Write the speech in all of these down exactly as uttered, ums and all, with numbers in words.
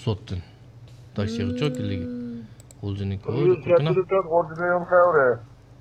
sottun. Taksiga çok ilgi. Olcunun koy. Gerçekten koordinasyon kavre.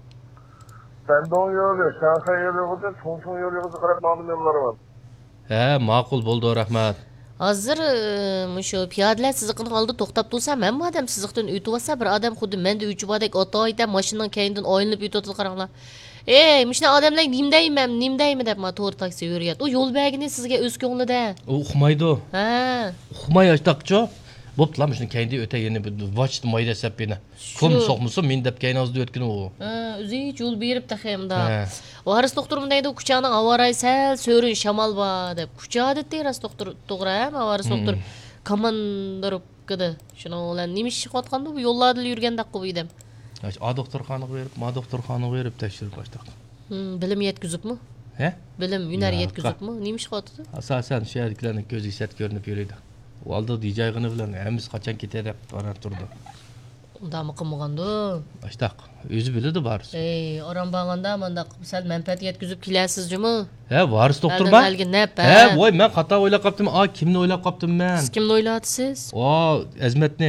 Sendon yolu, Şanghay yolu, Chongqing yolu qarab ma'lum yo'llari var. He, ma'qul bo'ldi, rahmat. Hozir shu piyodalar siziqini oldi to'xtab tursa, men bu odam siziqdan o'tib olsa, bir odam xuddi menda o'chib odek otoyda mashinaning keynidan oylinib o'tib qaranglar. Ey, mishna odamlar nimdayman, nimdaymi deb ma to'g'ri taksi yuriyat. U yo'l belgini sizga o'z ko'nglida. U uxmaydi. Ha. Uxmay ashtaqcho. Bo'pti, lan shuni keyinda o'ta yana bir vachit mayda sapina. Kim so'qmasa men deb keyin hozir o'tkin u. Ha, o'zi yo'l berib taxamda. Varis doktorim deydi, kuchaning avaray sal so'rin shamol bor deb. Kucha dedi ras doktor, to'g'ri, ha, varis doktor komandirib qidi. Shuni bilan nima ish qotganda bu yo'llarda yurganda qo'ydim. A doktorxonaga berib, ma doktorxonaga berib tekshirib boshlaq. Hmm, bilim yetkazibmi? He? Bilim, hunar yetkazibmi? Nima ish qotdi? Asosan shu yerliklarning ko'ziga sat ko'rinib yuradi. U oldi dijayg'ini bilan hamiz qachon ketadi deb qarab turdi. Undami qilmaganda. Ashtaq, o'zi biladi varis. Ey, oram bo'lganda menda sal manfaat yetkazib kelasizmi? He, varis doktorma? He, voy, men xato o'ylab qopdim. A, kimni o'ylab qopdim men? Siz kimni o'yladingiz? O, Azmatni.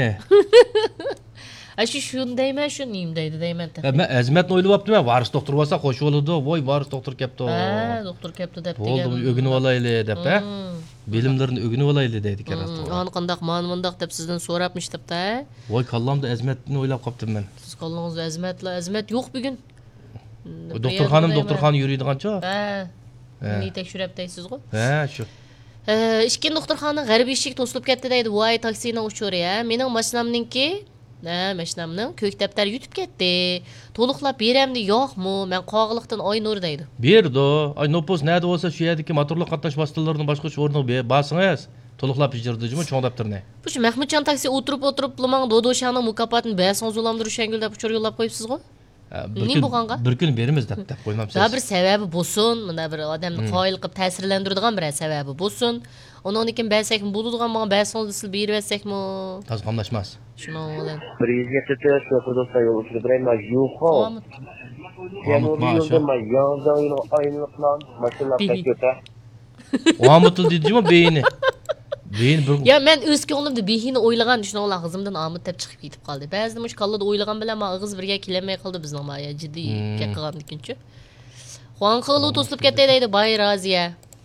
Aşı shundayman, shu nima deydi deyman. Men Azmatni o'ylayaptim, varis doktor bo'lsa qo'shib oladi. Voy, varis doktor kelibdi. Ha, doktor kelibdi deb degan. Bo'ldi, o'ginib olayli deb, ha? Bilimlarini o'ginib olayli deydi keras. Ani qandaq, ma'ni bundaq deb sizdan so'rabmish debda. Voy, kallamda Azmatni o'ylab qopdim men. Siz qallangiz Azmatla, Azmat yo'q bugun. Doktorxonim, doktorxona yuriydigancha? Ha. Meni tekshirib deysiz-ku? Ha, shu. Ikki doktorxona g'arbiy eshik to'silib ketdi deydi. Voy, taksining uchuri, ha. Mening mashinamningki Ha, mashinamning ko'k daftar yutib ketdi. To'liqlab beramdi, yo'qmi? Men qog'liqdan oy nur deydi. Berdi. Ay nopos nada bo'lsa shu yerdagi motorli qatnash vositalarini boshqa o'rniga basingiz. To'liqlab ijrdijmi cho'ng daftarni. Bu shu Mahmudjon taksi o'tirib o'tirib Lumang Dodoshaning mukofotini basingiz ulamdir o'shangil deb uchur yo'llab qo'yibsiz-ku? Bir kun, bir kun beramiz deb deb qo'ymamsiz. Da bir sababi bo'lsin, mana bir odamni qoyil qilib ta'sirlantiradigan bir sababi bo'lsin. Onun için belsek mi bulduğum bana belsen nasıl bir versek mi? Tas anlaşmaz. Şunu olan. Biriyizge tete şu kudosa yolu şu birey ma yuho. Yani o yolda ma yanında oyunu aynılıklan başına peköte. O amıtıl dedi mi beyni? Beyin bir. Ya ben öz ko'nglimda behini o'ylagan shuni ola qizimdan amit deb chiqib ketib qoldi. Ba'zida mush kallada o'ylagan bilan ma og'iz birga kelamay qoldi bizning ma ya jiddiy qilgan ekanchi. Xuan qilu to'silib ketdi deydi Bay Raziya.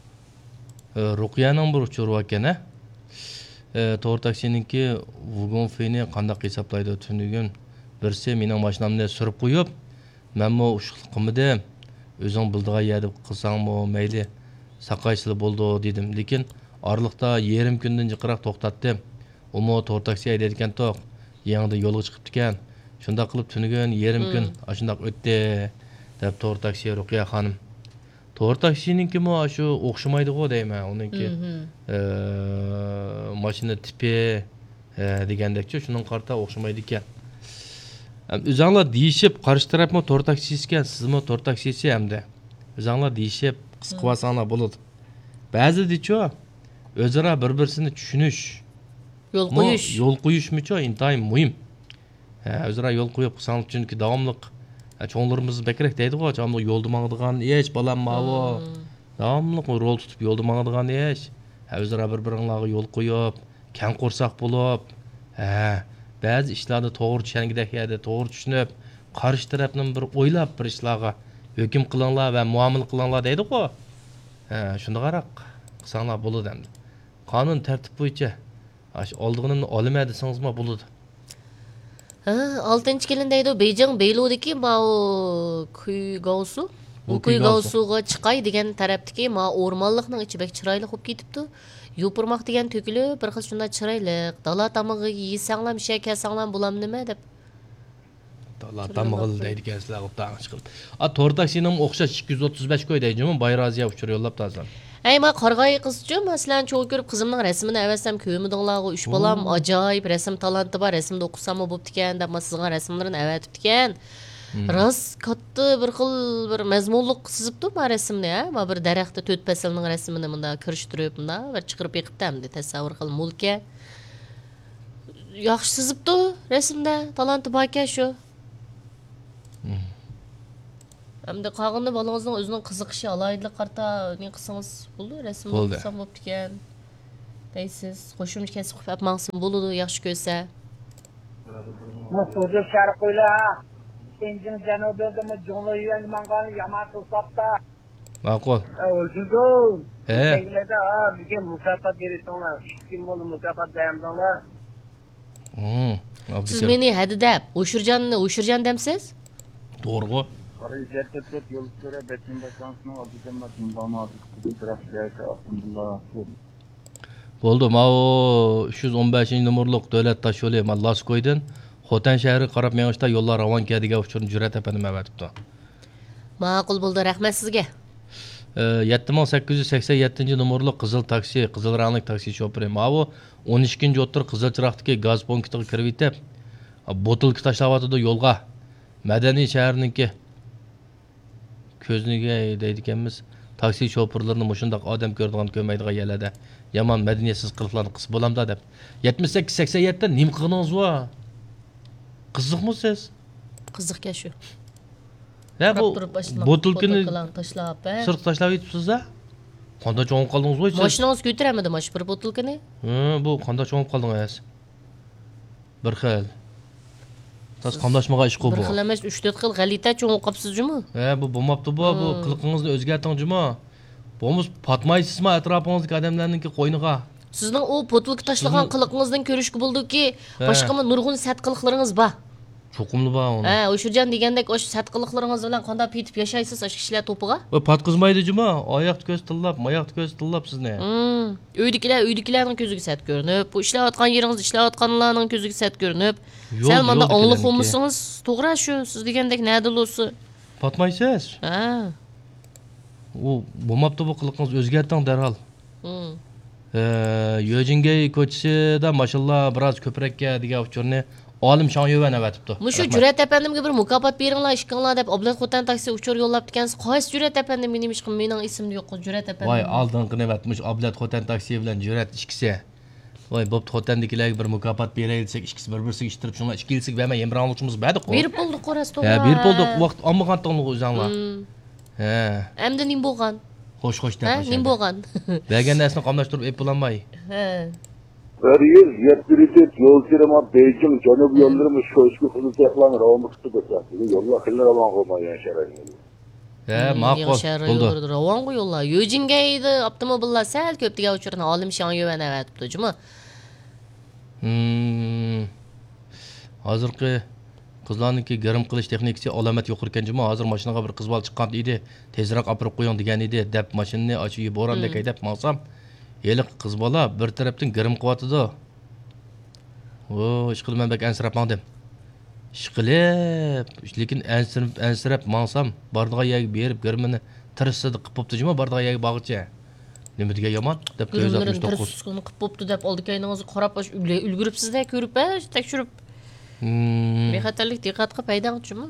Ruqiyaning bir uchur ekan, ha. To'g'ri taksininki vagon feni qanday hisoblaydi tunugun. Birsi mening mashinamni surib qo'yib, men mo ushqil qilmadim. O'zing bildigan yerda qilsangmi mayli. Saqaysili bo'ldi dedim. Lekin Arlıqda yerim kundan jiqroq to'xtatdim. Umo to'g'ri taksi haydaydigan to'q. Yangi yo'lga chiqibdi ekan. Shunda qilib tunugun yerim kun ashundaq o'tdi deb to'g'ri taksi Ruqiya xonim. To'g'ri taksininki mo shu o'xshamaydi-ku deyman. Uningki mashina tipi degandekchi shuning qarta o'xshamaydi ekan. O'zinglar deyishib qarshi tarafmi to'g'ri taksisi ekan, sizmi to'g'ri taksisi hamda. O'zinglar deyishib qis qilsanglar bo'ladi. Ba'zida-chi o'zaro bir-birini tushunish, yo'l qo'yish, yo'l qo'yishmicho intayin muhim. Ha, o'zaro yo'l qo'yib qilsangiz chunki davomli cho'nglarimiz bekrak deydi-ku, davomli yo'lda mangdigan hech balam mavo. Davomli rol tutib yo'lda mangdigan hech. Ha, o'zaro bir-biringlarga yo'l qo'yib, kan qo'rsoq bo'lib, ha, ba'zi ishlarni to'g'ri tushangidek yerda to'g'ri tushunib, qarshi tarafning bir o'ylab bir ishlarga hukm qilinglar va muomala qilinglar deydi-ku. Ha, shunda qaraq qilsanglar bo'ladi endi. Qonun tartib bo'yicha ash oldig'inimni olmay desangizmi bo'ladi. Ha, oltinchi kelin deydi, Beijing Beyludagi ma Kuygausu. U Kuygausuga chiqay degan tarafdagi ma o'rmonlikning ichi bek chiroyli bo'lib ketibdi. Yopurmoq degan to'kilib, bir xil shunda chiroyli, dala tamog'i yesanglar, misha kasanglar bo'lam nima deb. Dala tamog'i deydigansizlar o'tdan chiqib. A to'g'ri taksining o'xshash ikki yuz o'ttiz besh qo'y deyjimi? Bayraziya uchur yo'llab tazam. Ay ma qarg'ay qizchi, masalan, cho'g' ko'rib qizimning rasmini avasam ko'midinglarga uch bolam ajoyib rasm talanti bor, rasmda o'qisam bo'pti ekan deb sizga rasmlarini avatibdi ekan. Ras katta bir xil bir mazmunliq sizibdi bu rasmni, ha? Ma bir daraxtda to'rt faslning rasmini bunda kirishtirib, bunda bir chiqirib yiqibdi, tasavvur qil mulkka. Yaxshi sizibdi rasmda, talanti bor ekan shu. Hamda qog'inni bolangizning o'zining qiziqishi alaydilik qarta ne qilsangiz bo'ldi, rasmni qilsam bo'pti ekan. Deysiz, qo'shimcha kasb qilib yapmaqsin bo'ladi, yaxshi ko'rsa. Nasıl şarkıyla İncin Cenobel'de mi Cumhur Yüven Mangan Yaman Tusap'ta Ma'qul. Ölçüdü. He. Teglede ha bir gün mükafat verirsinler. Kim olur mükafat dayandılar. Hmm. Siz meni hadi deb, O'shirjanni O'shirjan demsiz? To'g'ri. Para ücretle tut yol süre betinde şansını alacağım ben bana bir taraf gelse aslında. Bo'ldi, mana uch yuz o'n beshinchi nomerlik davlat tosh yo'li Laskoydan Xotan shahri qarab mengishda yo'llar ravon keladigan uchun Jur'at apanim avatibdi. Ma'qul bo'ldi, rahmat sizga. yetti ming sakkiz yuz sakson yettinchi nomerlik qizil taksi, qizil rangli taksi shoferi. Mana bu o'n ikkinchi o'ttir Qizilchiroqdagi gaz punktiga kirib yetib, botilka tashlayotdi yo'lga. Madaniy shaharniki ko'zniga deydiganmiz. Taksi şoförlerini mushundaq odam ko'radigan ko'maydigan yerlarda yomon madaniyatsiz qilqlarni qilib bo'lamda deb. yetmish sakkiz sakson yetti nim qilganingiz va? Qiziqmi siz? Qiziqga shu. Ha bu botilkani tashlab, sirt tashlab yetibsiz-a? Qanday cho'ngib qoldingiz voy siz? Mashinangiz ko'taramidi mana shu bir botilkani? Ha, bu qanday cho'ngib qoldingiz? Bir xil. Siz qandashmaga ish qilib. Bir xil emas, uch to'rt xil g'alita cho'ngib qolibsiz-jimi? Ha, bu bo'lmabdi bu, bu qilqingizni o'zgartiring-jimi? Bo'lmasa patmaysizmi atrofingizdagi odamlarningki qo'yniga? Sizning o botilka tashlagan qiliqingizdan ko'rishga bo'ldiki, boshqa nurg'un sat qiliqlaringiz bor. Cho'qimli bor uni. Ha, O'shirjan degandek o'sha sat qiliqlaringiz bilan qanday petib yashaysiz o'sha kishilar to'piga? O patqizmaydi-jimi? Oyoq ko'z tillab, oyoq ko'z tillab sizni. Hmm, uydagilar, uydagilarning ko'ziga sat ko'rinib, bu ishlayotgan yeringiz ishlayotganlarning ko'ziga sat ko'rinib, sal menda onliq olmasangiz, to'g'ri shu, siz degandek nadilosi. Patmaysiz? Ha. U bo'lmabdi bu qiliqingiz o'zgarting darhol. Hmm. Yo'jingay ko'chisida mashallah biroz ko'prakka degan uchurni olim shonyuvan avatibdi. Mushu Jur'at apandimga bir mukofot beringlar, ishqinglar deb Oblat Xotan taksi uchur yo'llab ekansiz. Qaysi Jur'at apandim mening ishqim, mening ismim yo'q, Jur'at apandim. Voy, oldingi nevatmish Oblat Xotan taksi bilan Jur'at ikkisi. Voy, bo'pti Xotandagilarga bir mukofot beraylik desak, ikkisi bir-birisiga ishtirib shunga ikki yillik bermay yemranlikimiz badi-ku. Berib bo'ldik, qorasi to'g'ri. Ha, berib bo'ldik, vaqt olmagan to'g'ri o'zinglar. Ha. Endi nim bo'lgan? Xo'sh-xo'sh deb. Ha, nim bo'lgan? Bergan narsani qamlashtirib ep bo'lolmay. Ha. Bir yıl yettirecek yol sürema Beijing Canub yollarımız şoşku hızlı yapılan ravamıksı gösterdi. Yolla hırlı ravan koymayı yaşarayın. Ha, ma'qul. Bo'ldi. Ravon qo'yinglar. Yo'jingaydi, avtomobillar sal ko'p degan uchurni olim shonyuvan avatibdi-jimi? Hmm. Hozirgi qizlarniki garim qilish texnikasi alomat yo'q ekan-jimi? Hozir mashinaga bir qiz bola chiqqan edi. Tezroq olib qo'ying degan edi. Deb mashinani ochib yuborandek haydab maqsam, yeliq qiz bola bir tarafdan garim qilyotdi. O, ish qilmay bak ansirab maqdim. Ish qilib, lekin ansirab ansirab maqsam, bardiga yag berib garimini tirsidi qilib bo'pti-jimi? Bardiga yag bog'icha. Nima degan yomon deb ko'z oltmish to'qqiz. Tirsini qilib bo'pti deb oldikayningizni qarab ulguribsiz-da, ko'rib, tekshirib. Hmm. Bexatarlik diqqat qilib haydangchi-mi?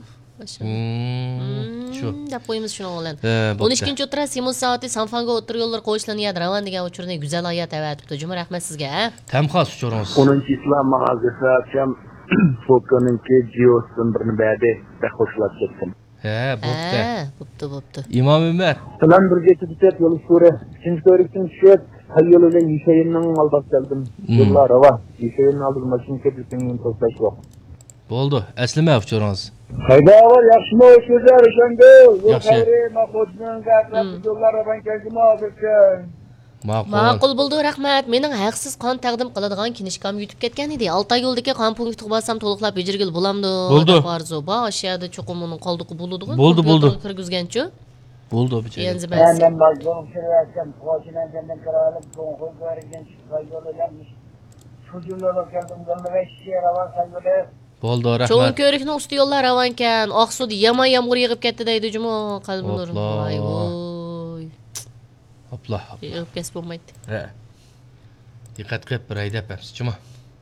Hmm. Shu. Deb qo'yamiz shuni o'g'lan. o'n ikkinchi o'tira Simon soati Sanfanga o'tir yo'llar qo'yishlanadi. Ravan degan uchurni go'zal hayot avatibdi. Juma rahmat sizga, ha. Tamxas uchuringiz. onuncu İslam mağazası akşam Fokan'ınki Gios'un birini beğendi ve hoşlat ettim. He, bo'pti. Ha, bo'pti, bo'pti. İmam Ömer. Falan bir geçi tutet yolu sure. Üçüncü körükten şuyat hayal ile Yişayin'in aldak geldim. Yollar hava. Yişayin'in aldık maşın köprüsünün toslaş yok. Bo'ldi, aslima uchuringiz. Hayda var yaxshimi o'shlar o'shanda yo'l Yaxshi. xayri maqsaddan gaplab yo'llar bilan keldim hozircha. Ma'qul. Ma'qul bo'ldi, rahmat. Mening haqsiz qon taqdim qiladigan kinishkam yutib ketgan edi. olti oy yo'ldagi qon punktiga borsam to'liqlab bejirgil bo'lamdi. Bo'ldi. Arzu bor, oshiyada cho'qim uning qoldiqi bo'ladi-ku. Bo'ldi, bo'ldi. Kirgizganchi? Bo'ldi bichara. Endi bas. Ben mazlum şirayetsem koçinden cennet kralım konkoy görürken sayıyorlarmış. Çocuğlarla geldim gönlü beş şehir var sayıyorlar. Bo'ldi, Cho'ng rahmat. ko'rikning usti yo'llar ravan ekan. Oqsud yomon yomg'ir yig'ib ketdi deydi jumo qalbim nur. Hopla. Voy voy. Hopla. Yig'ib kesib bo'lmaydi. Ha. Diqqat qilib bir haydab bapsiz-jimi?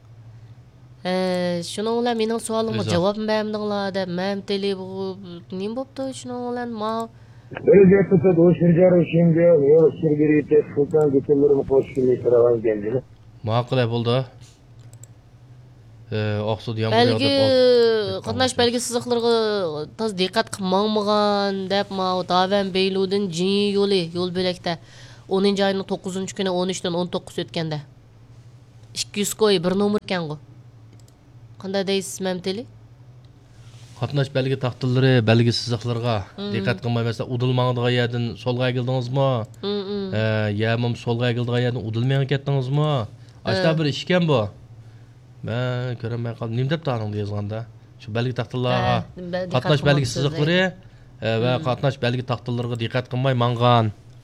Ha, shuni bilan mening savolimga O'zi. javob bermdinglar deb men tele nim bo'pti shuni bilan ma Öyle tutup o şircar şimdi o şirgirite sultan götürürüm koşkili kravan geldi. Ma'qul bo'ldi. Oqsud yomg'ir balgi yog'di. qatnash belgi siziqlarga toz diqqat qilmag'an deb ma davan beyludin jin yo'li yo'l bo'lakda o'ninchi oyning to'qqizinchi kuni o'n uchdan o'n to'qqiz o'tganda ikki yuz qo'y bir nomer ekan ku. Qanday deysiz Mamteli? Qatnash belgi taqdirlari, belgi siziqlarga diqqat qilmay mesela udulmağıdığan yerden solga egildingizmi? E, yamam solga egildiğan yerden udulmayan ketdingizmi? Aşta bir iş ekan bu. Ben ko'rmay qoldim. Nim deb taningdi yozganda? Shu belgi taqdirlarga qatnash belgi siziqlari va qatnash belgi taqdirlariga diqqat qilmay mangan.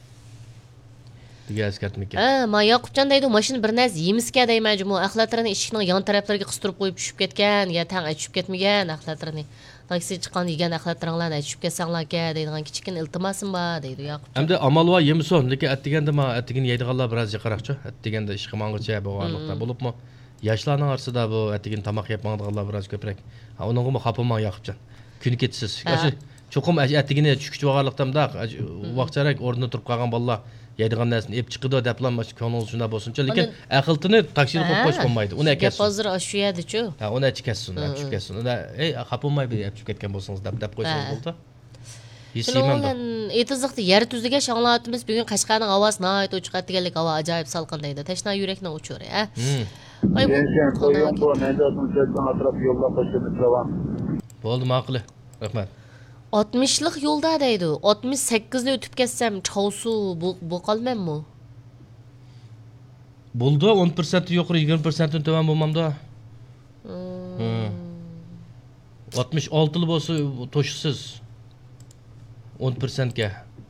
degan eskartma. Ha, ma Yaqubjon deydi, mashina bir narsa yemisga deyman, mu axlatlarini eshikning yon taraflariga qistirib qo'yib tushib ketgan, ya tang tushib ketmagan axlatlarini. Taksi chiqqan yegan axlatlaringlarni tushib ketsanglar-ka deydigan kichkina iltimosim bor deydi Yaqubjon. Hamda amal va yemisin, lekin atdiganda ma atdigini yeydiganlar biroz yiqaroqchi. Atdiganda ishga mang'icha bo'lganlikda bo'libmi? Yoshlarning orasida bu atdigini tamoq yeb mang'iganlar biroz ko'proq. Ha, uningmi xapaman Yaqubjon. Kuni ketsiz. Yoshi cho'qim attigini tushkich bo'lganlikda vaqtcharak o'rnida turib qolgan bolalar yeydigan narsani ep chiqidi deblan mash ko'ngil shunda bo'lsincha, lekin aqltini taksir qo'yib qo'yish bo'lmaydi. Uni akasi. Hozir shu yerda-chu. Ha, uni chikassin, tushib ketsin. Unda ey xapolmay bir tushib ketgan bo'lsangiz deb deb qo'ysangiz bo'ldi. Shundan e'tizliqda yer tuziga shanglatimiz bugun Qashqarning havosi nihoyat ochiq deganlik havo ajoyib salqin deydi. Tashna yurakni o'chur, ha. Ay bu qo'ying bu mendan so'zdan atrof yo'lda qo'shib ravan. Bo'ldi, ma'qul. Rahmat. oltmishlik yo'lda deydi. oltmish sakkizni o'tib ketsam, chavsu bu qolmaymi? Bo'ldi, o'n foiz yuqori, yigirma foiz to'van bo'lmamda. oltmish olti li bo'lsa to'shsiz. o'n foizga.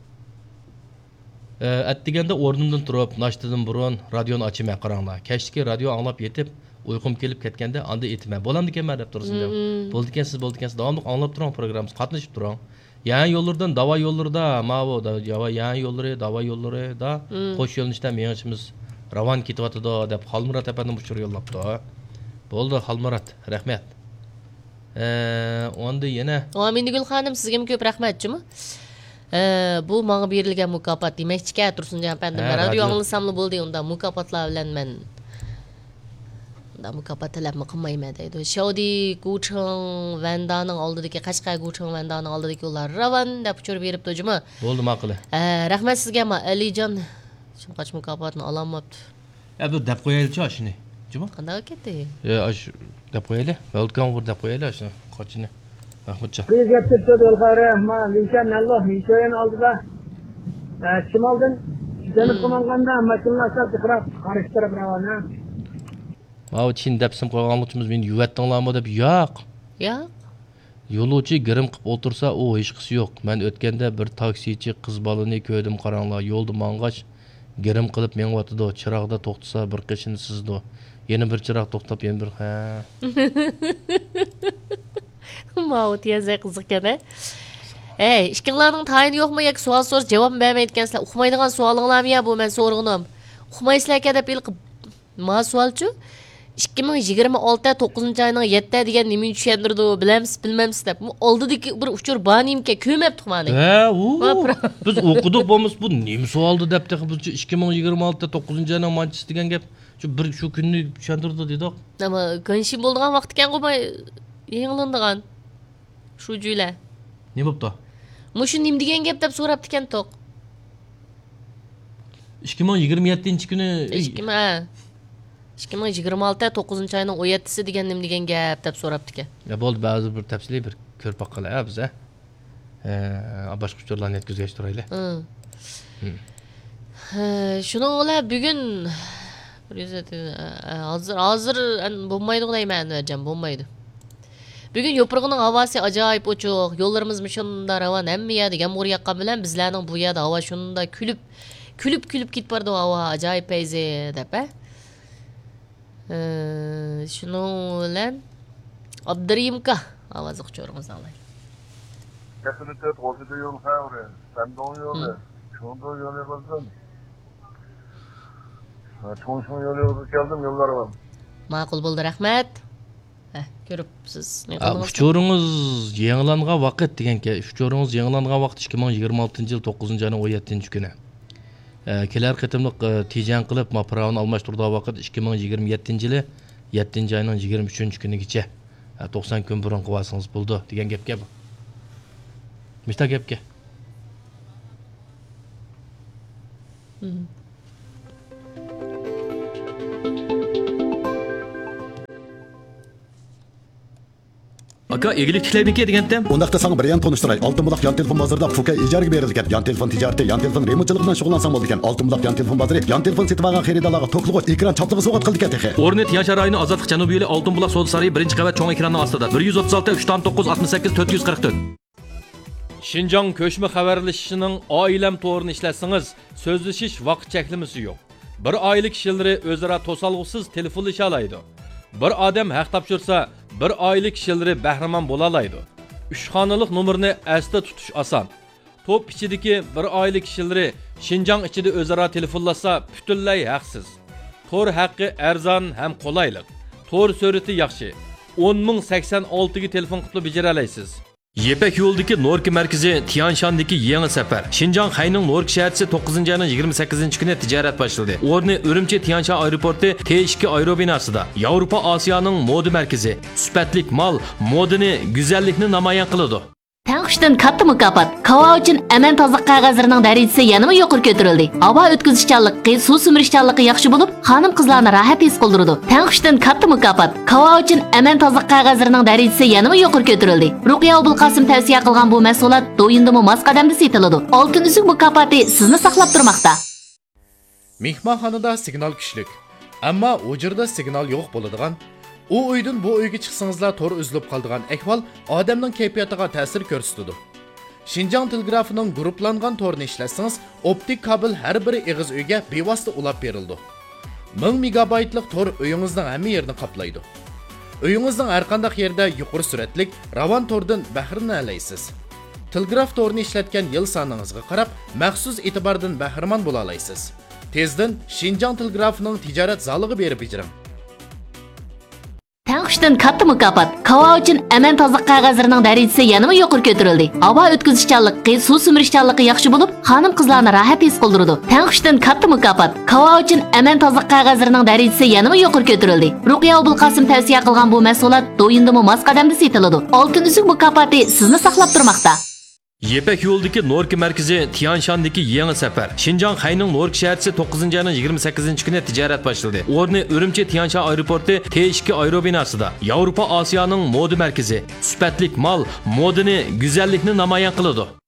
E, atdiganda o'rnimdan turib, nashtadan burun radioni ochmay qaranglar. Kechki radio anglab yetib, uyqum kelib ketganda anda etma. Bo'lamdikan deb tursin deb. Bo'ldikan siz, bo'ldikan siz davomli anglab turing programmamiz, qatnashib turing. Yan yo'llardan, davo yo'llarida, mavo da, yan yo'llari, davo yo'llari da qo'sh yo'nalishdan mengishimiz ravon ketyotdi deb Xalmurat apani mushur yo'llabdi. Bo'ldi, Xalmurat, rahmat. Ee, onda yana Aminigul xonim sizga ko'p rahmatchimi? Ee, bu menga berilgan mukofot demakchi Tursunjon pandim. Radio anglasamli bo'ldi, unda mukofotlar bilan men unda mukofot talab qilmayman deydi. Shodi Gucheng Vandaning oldidagi Qashqar Gucheng Vandaning oldidagi ular ravan deb uchirib beribdi juma. Bo'ldi, ma'qul. Ee, rahmat sizga ma Alijon. Shu qoch mukofotni ololmabdi. Ya bu deb qo'yaylik shuni. Juma? Qanday ketdi? Ya ash deb qo'yaylik. Welcome for deb qo'yaylik shuni. Qochini. Rahmatcha. Biz yaptık yol ma insan Allah inşaatın aldıda. Şimaldan Cennet Komandanda makinaslar tıkırap karıştırıp ravana. Mao Çin depsim qo'yganligimiz meni yuvatdinglarmi deb yo'q. Yo'q. Yo'lovchi girim qilib o'tirsa, u hech qisi yo'q. Men o'tganda bir taksichi qiz bolani ko'rdim, qaranglar, yo'lda mang'ach girim qilib mengyotdi. Chiroqda to'xtasa bir qishini sizdi. Yana bir chiroq to'xtab, yana bir ha. Mao tiyazay qiziq-a. Ey, ishqinglarning tayini yo'qmi yoki savol so'rash javob bermayotgansizlar? Uqmaydigan savolinglarmi ya bu men so'rag'anim. Uqmaysizlar-ka deb ilqib ma savolchi ikki ming yigirma olti to'qqizinchi oyning yetti degan nima tushundirdi, bilamsiz, bilmamsiz deb. Bu oldidagi bir uchur banimga ko'mabdi mani. Ha, u. Biz o'qidik bo'lmiz, bu nima savoldi debdi. Biz ikki ming yigirma olti to'qqizinchi oyning manchisi degan gap. Shu bir shu kunni tushundirdi dedik. Ama konshim bo'lgan vaqt ekan qo'may yenglindigan. Shu joylar. Ne bo'pti? Mushu nim degan gap deb so'rabdi ekan to'q. ikki ming yigirma yettinchi kuni ikki ming yigirma olti to'qqizinchi oyning o'n yettisi degan nim degan gap deb so'rabdi ekan. Ya bo'ldi, ba'zi bir tafsiliy bir ko'rib baqqala biz a. Ee, boshqa uchurlarni yetkazgach turaylik. Shuni ola bugun hozir hozir bo'lmaydi deyman, jam bo'lmaydi. Bugun yo'prog'ining havosi ajoyib ochiq, yo'llarimiz shunda ravon, hamma yerda yomg'ir yoqqan bilan bizlarning bu yerda havo shunda kulib, kulib kulib ketib bordi havo, ajoyib payzi deb a. Shuni bilan Abdurimka ovozi quchorimizni olaylik. Kesinlikle ortada yol havre, sen de on yolu, şunda yolu yapalım. Çoğun şun yolu yapıp geldim, yollar var. Ma'qul bo'ldi, rahmat. Ko'ribsiz. Uchoringiz yangilangan vaqt degan-ki, uchoringiz yangilangan vaqt ikki ming yigirma oltinchi yil to'qqizinchi oyning o'n yettinchi kuni. Kelar qitimliq tejan qilib, mapravni almashtirgan vaqt ikki ming yigirma yettinchi yili yettinchi oyning yigirma uchinchi kunigacha to'qson kun burun qilsangiz bo'ldi degan gapga bu. Mishta gapga. Aka egilik tiklaybekke degandim. Undaqda sana bir yan tanıştıray. Altınbulaq yan telefon bazarida Fuka ijaraga berilgan. Yan telefon tijarati, yan telefon remontchilik bilan shug'ullansam bo'ldi ekan. Altınbulaq yan telefon bazari, yan telefon setib olgan xaridorlarga to'qlig'i ekran chaplig'i sovg'at qildi ekan texi. O'rni Tiyancha rayoni Ozodlik Janubiy yo'li Altınbulaq savdo saroyi birinchi qavat cho'ng ekranning ostida. bir yuz o'ttiz olti uch to'qqiz oltmish sakkiz to'rt yuz qirq to'rt. Şinjan köşme xabarlaşışının ailem to'rini ishlatsangiz, so'zlashish vaqt cheklimasi yo'q. Bir oila kishilari o'zaro to'salg'usiz telefonlasha oladi. Bir odam haq topshirsa, bir oila kishilari bahramon bo'la oladi. uch xonalik nomerni asda tutish oson. Top ichidagi bir oila kishilari Şinjan ichida o'zaro telefonlashsa, butunlay haqsiz. Tor haqqi arzon ham qulaylik. Tor surati yaxshi. o'n ming sakson olti ga telefon qilib bejara olasiz. Yepek yo'ldagi Norki markazi Tianshandagi yangi safar. Şinjan Xayning Norki shaharchisi to'qqizinchi oyning yigirma sakkizinchi kuni tijorat boshladi. O'rni Urumchi Tianshan aeroporti T ikki aerobinosida. Yevropa Osiyoning moda markazi. Sifatlik mal modani, go'zallikni namoyon qiladi. Tang'ishdan katta mukofot. Kava uchun aman toza qog'ozlarining darajasi yanada yuqori ko'tarildi. Havo o'tkazishchanligi, suv simirishchanligi yaxshi bo'lib, xonim qizlarni rohat his qildirdi. Tang'ishdan katta mukofot. Kava uchun aman toza qog'ozlarining darajasi yanada yuqori ko'tarildi. Ruqiya Abulqasim tavsiya qilgan bu mahsulot do'yindimi mos qadamda setiladi. Oltin uzuk mukofoti sizni saqlab turmoqda. Mehmonxonada signal kuchlik, ammo u yerda signal yo'q bo'ladigan. U uydan bu uyga chiqsangizlar to'r uzilib qoladigan ahvol odamning kayfiyatiga ta'sir ko'rsatadi. Şinjan telegrafining guruhlangan to'rini ishlatsangiz, optik kabel har bir eg'iz uyga bevosita ulab berildi. ming megabaytlik to'r uyingizning hamma yerini qoplaydi. Uyingizning har qanday yerda yuqori suratlik ravon to'rdan bahramon olaysiz. Telegraf to'rini ishlatgan yil soningizga qarab, maxsus e'tibordan bahramon bo'la olasiz. Tezdan Şinjan telegrafining tijorat zaliga berib bejiring. Tang'ishdan katta mukofot. Kava uchun aman toza qog'ozlarining darajasi yanada yuqori ko'tarildi. Havo o'tkazishchanligi, suv simirishchanligi yaxshi bo'lib, xonim qizlarni rohat his qildirdi. Tang'ishdan katta mukofot. Kava uchun aman toza qog'ozlarining darajasi yanada yuqori ko'tarildi. Ruqiya Abulqasim tavsiya qilgan bu mahsulot do'yindimi mos qadamda setiladi. Oltin uzuk mukofoti sizni saqlab turmoqda. Yepek yo'ldagi Norki markazi Tianshandagi yangi safar. Şinjan Xayning Norki shaharchisi to'qqizinchi oyning yigirma sakkizinchi kuni tijorat boshladi. O'rni Urumchi Tianshan aeroporti T ikki aerobinosida. Yevropa Osiyoning moda markazi. Sifatlik mal modani, go'zallikni namoyon qiladi.